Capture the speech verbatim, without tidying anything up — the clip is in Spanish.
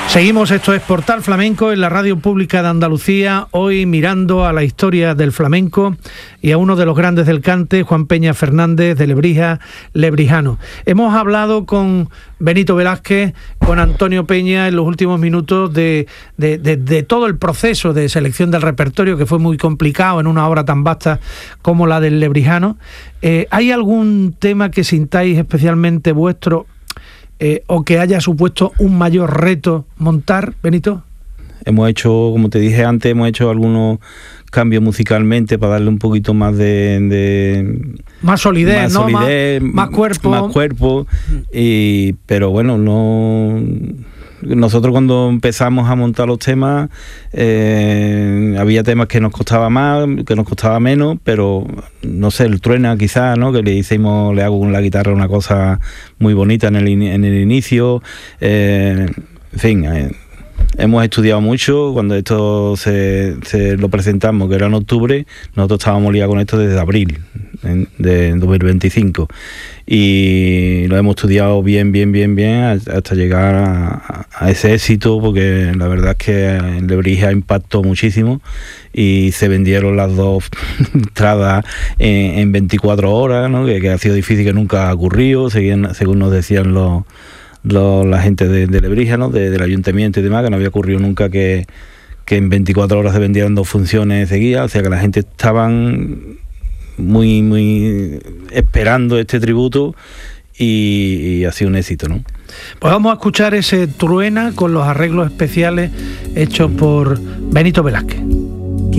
Seguimos, esto es Portal Flamenco en la Radio Pública de Andalucía, hoy mirando a la historia del flamenco y a uno de los grandes del cante, Juan Peña Fernández de Lebrija, lebrijano. Hemos hablado con Benito Velázquez, con Antonio Peña en los últimos minutos de, de, de, de todo el proceso de selección del repertorio, que fue muy complicado en una obra tan vasta como la del lebrijano. Eh, ¿Hay algún tema que sintáis especialmente vuestro? Eh, o que haya supuesto un mayor reto montar, Benito. Hemos hecho, como te dije antes, hemos hecho algunos cambios musicalmente para darle un poquito más de... de más solidez, más ¿no? Solidez, más, más cuerpo. Más cuerpo, y, pero bueno, no... Nosotros cuando empezamos a montar los temas, eh, había temas que nos costaba más, que nos costaba menos, pero no sé, el Truena quizás, ¿no? Que le hicimos, le hago con la guitarra una cosa muy bonita en el, en el inicio, eh, en fin, eh, hemos estudiado mucho. Cuando esto se, se lo presentamos, que era en octubre, nosotros estábamos liados con esto desde abril en, de dos mil veinticinco, y lo hemos estudiado bien, bien, bien, bien hasta llegar a, a ese éxito, porque la verdad es que en Lebrija impactó muchísimo y se vendieron las dos entradas en, en veinticuatro horas, ¿no? que, que ha sido difícil, que nunca ha ocurrido, según, según nos decían los Lo, la gente de, de Lebrija, ¿no? de, del ayuntamiento y demás, que no había ocurrido nunca que, que en veinticuatro horas se vendieran dos funciones seguidas, o sea que la gente estaban muy, muy esperando este tributo y, y ha sido un éxito, ¿no? Pues vamos a escuchar ese Truena con los arreglos especiales hechos por Benito Velázquez.